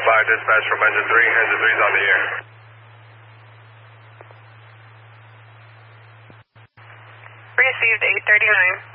5 dispatch from engine 3. Engine 3's on the air. Received 839.